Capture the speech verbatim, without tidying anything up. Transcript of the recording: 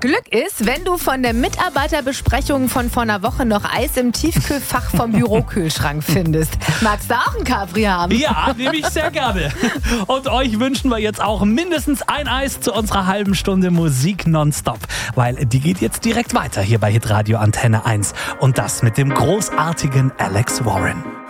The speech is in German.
Glück ist, wenn du von der Mitarbeiterbesprechung von vor einer Woche noch Eis im Tiefkühlfach vom Bürokühlschrank findest. Magst du auch einen Capri haben? Ja, nehme ich sehr gerne. Und euch wünschen wir jetzt auch mindestens ein Eis zu unserer halben Stunde Musik nonstop. Weil die geht jetzt direkt weiter hier bei Hitradio Antenne eins. Und das mit dem großartigen Alex Warren.